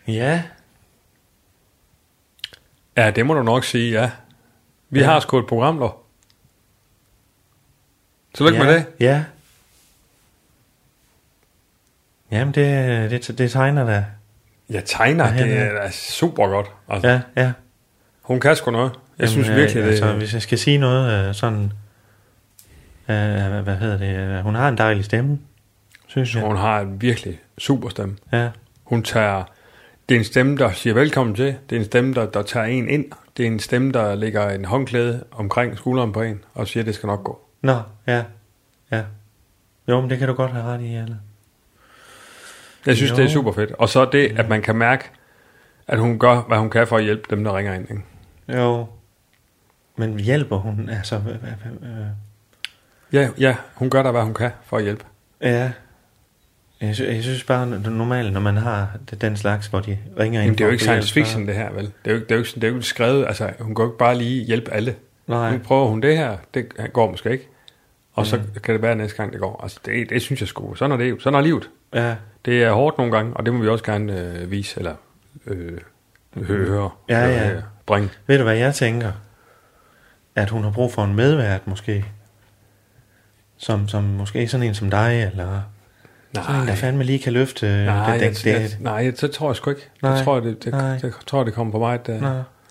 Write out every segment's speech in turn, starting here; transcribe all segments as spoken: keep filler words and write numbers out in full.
Ja. Ja, det må du nok sige, ja. Vi ja. har sgu et program, dog. Tillykke ja. med det. Ja. Jamen, det, det, det tegner da. Ja, tegner, ja, det er da super godt. Altså, ja, ja. Hun kan sgu noget. Jeg Jamen, synes virkelig, altså, det... Altså, hvis jeg skal sige noget sådan... Uh, hvad hedder det? Hun har en dejlig stemme, synes jeg. Hun har en virkelig super stemme. Ja. Hun tager... Det er en stemme, der siger velkommen til. Det er en stemme, der, der tager en ind. Det er en stemme, der lægger en håndklæde omkring skulderen på en, og siger, det skal nok gå. Nå, ja. Ja. Jo, men det kan du godt have ret i, Alle. Jeg synes, jo. det er super fedt. Og så det, at man kan mærke, at hun gør, hvad hun kan for at hjælpe dem, der ringer ind. Ikke? Jo. Men hjælper hun? Altså... Øh, øh, øh. Ja, ja, hun gør da, hvad hun kan for at hjælpe. Ja. Jeg synes, jeg synes bare, normalt, når man har den slags, hvor de ringer ind... Jamen, det er jo ikke science fiction, det her, vel? Det er jo, det er jo, det er jo skrevet, altså, hun kan jo ikke bare lige hjælpe alle. Nej. Nu prøver hun det her, det går måske ikke. Og mm. så kan det være næste gang, det går. Altså, det, det synes jeg sgu. Sådan er det, sådan er livet. Ja. Det er hårdt nogle gange, og det må vi også gerne øh, vise, eller øh, høre, ja, ja. Øh, bringe. Ved du, hvad jeg tænker? At hun har brug for en medvært, måske. Som, som måske sådan en som dig, eller... Nej. Sådan en, der fandme lige kan løfte... Nej, det, det, jeg, jeg, det. nej, det tror jeg sgu ikke. Nej. Det tror jeg, det, det, det, det, tror jeg, det kommer på mig. Det, det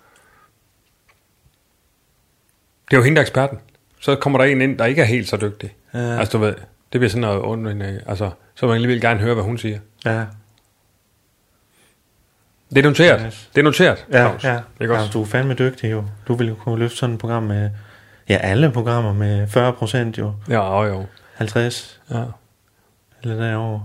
er jo hende, der er eksperten. Så kommer der en ind, der ikke er helt så dygtig. Ja. Altså, du ved, det bliver sådan noget ondt. Altså, så vil jeg alligevel gerne høre, hvad hun siger. Ja. Det er noteret. Yes. Det er noteret. Ja, ja. ja. Du er fandme dygtig, jo. Du vil jo kunne løfte sådan et program med... Ja, alle programmer med fyrre procent, jo. Ja, jo, jo. halvtreds. Ja. Eller derovre.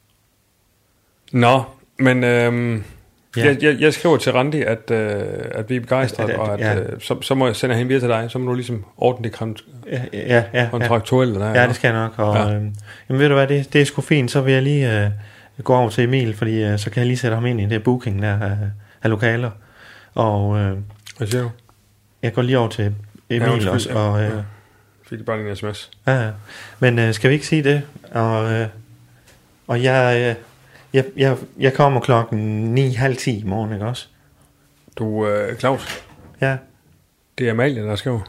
Nå, men øhm, ja. jeg, jeg, jeg skriver til Randi, at, øh, at vi er begejstrede, at, at, og at ja. øh, så, så må jeg sende hende videre til dig, så må du ligesom ordne det kont- ja, ja, ja, kontraktuelle. Der, ja, ja, det skal jeg nok. Og, ja. øhm, jamen ved du hvad, det, det er sgu fint, så vil jeg lige øh, gå over til Emil, fordi øh, så kan jeg lige sætte ham ind i det booking der af, af lokaler. Og øh, hvad siger du? Jeg går lige over til Emil ja, også. Og, øh, ja. Fik bare en sms. Ja, men øh, skal vi ikke sige det? Og, øh, og jeg, øh, jeg, jeg, jeg kommer klokken ni, halv ti i morgen, ikke også? Du, øh, Claus? Ja? Det er Amalie, der skriver.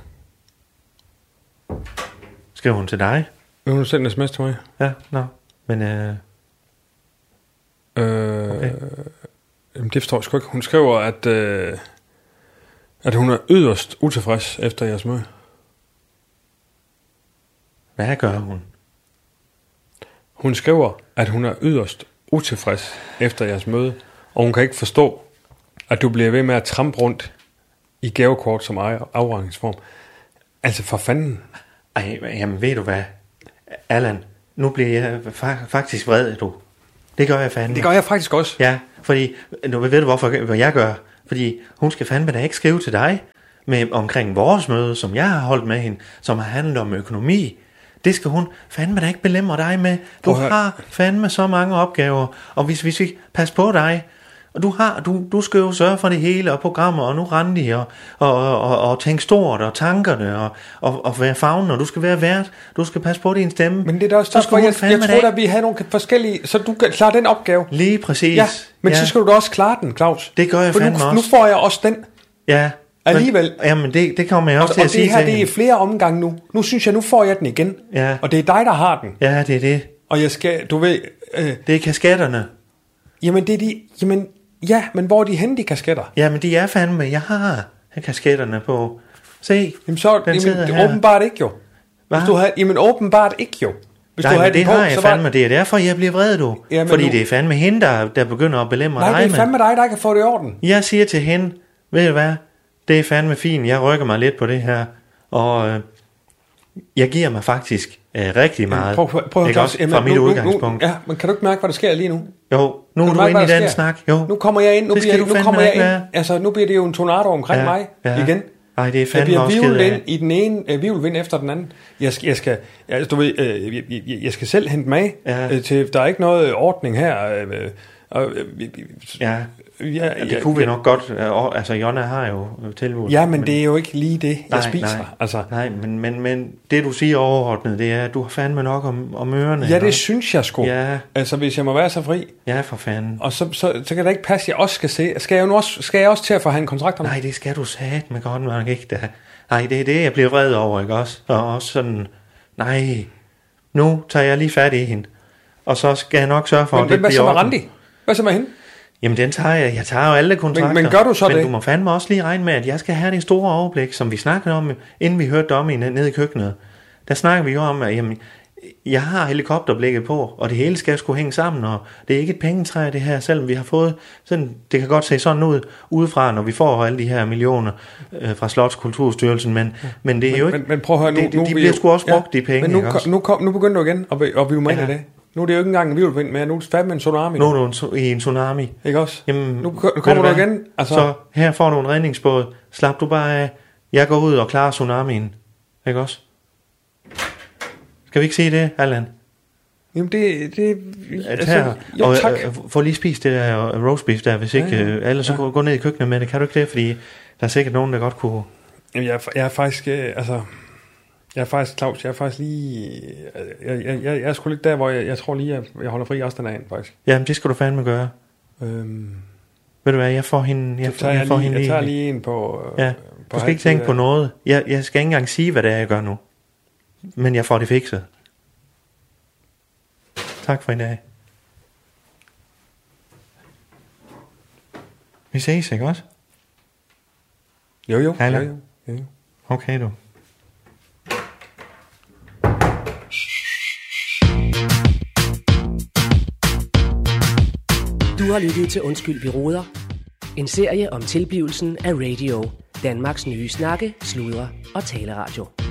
Skriver hun til dig? Vil hun sende en sms til mig? Ja, nå. No. Men, øh... øh okay. Jamen, det forstår jeg sgu ikke. Hun skriver, at, øh, at hun er yderst utilfreds efter jeres møde. Hvad gør hun? Hun skriver, at hun er yderst utilfreds efter jeres møde, og hun kan ikke forstå, at du bliver ved med at trampe rundt i gavekort som afregningsform. Altså for fanden. Ej, jamen ved du hvad, Allan, nu bliver jeg fa- faktisk vred, du. Det gør jeg fandme. Det gør jeg faktisk også. Ja, fordi, nu ved du hvorfor, hvad jeg gør? Fordi hun skal fandme da ikke skrive til dig med, omkring vores møde, som jeg har holdt med hende, som har handlet om økonomi. Det skal hun fandme da ikke belemre dig med. Du har fandme så mange opgaver, og hvis, hvis vi passer på dig, og du, har, du, du skal jo sørge for det hele, og programmer, og nu Randi, og, og, og, og tænke stort, og tankerne, og, og, og være favnen, og du skal være vært, du skal passe på din stemme. Men det er da også derfor, jeg, jeg tror at vi har nogle forskellige, så du kan klare den opgave. Lige præcis. Ja, men ja. Så skal du da også klare den, Claus. Det gør jeg for fandme nu, også. Nu får jeg også den. Ja. Alligevel. Men, jamen det, det kommer jeg også og, til at og sige det her, til det er flere omgange nu. Nu synes jeg, nu får jeg den igen. Ja. Og det er dig, der har den. Ja, det er det. Og jeg skal, du ved... Øh, det er kasketterne. Jamen, det er de... Jamen, ja, men hvor er de henne, de kasketter? Jamen, de er fandme... Jeg har kasketterne på. Se, jamen, så, den jamen, det er åbenbart ikke jo. Hvis du har, jamen, åbenbart ikke jo. Hvis nej, du har det den på, har jeg så fandme. Var... Det er derfor, jeg bliver vred, du. Jamen, fordi nu... det er fandme hende, der, der begynder at belemre dig. Nej, det er fandme dig, der kan få det i orden. Jeg siger til hende, ved du hvad? Det er fandme fint. Jeg rykker mig lidt på det her. Og øh, jeg giver mig faktisk øh, rigtig meget. Prøv, prøv, prøv, ikke også fra mit nu, udgangspunkt. Nu, ja, men kan du ikke mærke, hvad der sker lige nu? Jo, nu er du inde i den snak. Jo. Nu kommer jeg ind. Nu bliver, nu kommer jeg ind. Altså, nu bliver det jo en tornado omkring ja, mig ja. igen. Nej, det er fandme jeg også bliver vind i den ene, uh, virvelvind efter den anden. Jeg skal, jeg skal, altså, du ved, uh, jeg, jeg, jeg skal selv hente mig ja. uh, til. Der er ikke noget ordning her. Uh, Og, øh, vi- vi- Ja, ja, ja, det ja, kunne vi ja, nok godt. øh, Altså, Jonna har jo tilbudt. Ja, men det er jo ikke lige det, jeg Nej, spiser. nej. Altså, Nej, men, men, men det du siger overordnet, det er, at du har fandme nok om, om ørerne. ja, ikke? det synes jeg sgu. Ja, Altså, hvis jeg må være så fri, ja, for fanden. og så, så, så kan det ikke passe, at jeg også skal se. Skal jeg, nu også, skal jeg også til at forhandle kontrakterne? Nej, det skal du satme godt nok ikke da. Nej, det er det, jeg bliver vred over, ikke også? Og også sådan, nej, nu tager jeg lige fat i hende. Og så skal jeg nok sørge for, Men, at men det hvad så bliver med ordentligt. Randi? Hvad så med hende? Jamen, den tager jeg. Jeg tager jo alle kontrakter. Men- men gør du så men det? du må fandme også lige regne med, at jeg skal have det store overblik, som vi snakkede om, inden vi hørte om i nede i køkkenet. Der snakker vi jo om, at jamen, jeg har helikopterblikket på, og det hele skal sgu hænge sammen, og det er ikke et pengetræ, det her, selvom vi har fået sådan, det kan godt se sådan ud udefra, når vi får alle de her millioner øh, fra Slotskulturstyrelsen, men, men det er jo ikke, Men, men prøv at høre, nu, det, nu de vi bliver jo- sgu også brugt, de penge, Men nu, ikke også? nu, kom, nu begynder du igen, og vi, og vi må ind Ja. i det. Nu er det jo ikke engang en virvelvind mere, nu er det fandme en tsunami. Nu er du en su- i en tsunami. Ikke også? Jamen, nu ved ko- kommer du hvad? igen. Altså, Så her får du en redningsbåd. Slap du bare af. Jeg går ud og klarer tsunamien. Ikke også? Skal vi ikke sige det, Allan? jamen det... det Altså, her, jo, og, tak. øh, få lige spist det der roast beef der, hvis ikke... Ja, ja. Øh, ellers så Ja. gå, gå ned i køkkenet med det. Kan du ikke det? Fordi der er sikkert nogen, der godt kunne... Jamen, jeg, er- jeg er faktisk... Øh, altså... Jeg er faktisk, Claus, jeg er faktisk lige... Jeg, jeg, jeg, jeg er sgu lidt der, hvor jeg, jeg tror lige, at jeg holder fri resten af dagen, faktisk. Jamen, det skal du fandme gøre. Øhm, Ved du hvad, jeg får hende... Jeg, så tager jeg, jeg, får lige, hende jeg tager lige... lige en på... øh, Ja, på du skal ikke halvtid tænke på der. noget. Jeg, jeg skal ikke engang sige, hvad det er, jeg gør nu. Men jeg får det fikset. Tak for i dag. Vi ses, ikke også? Jo, jo. Hallo. jo, jo, jo, jo. Okay, du. Du har lyttet til Undskyld, vi roder. En serie om tilblivelsen af radio. Danmarks nye snakke, sludre og taleradio.